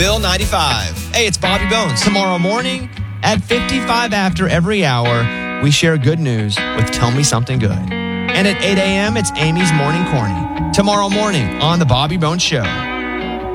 Bill 95. Hey, it's Bobby Bones. Tomorrow morning at 55 after every hour, we share good news with Tell Me Something Good. And at 8 a.m., it's Amy's Morning Corny. Tomorrow morning on The Bobby Bones Show.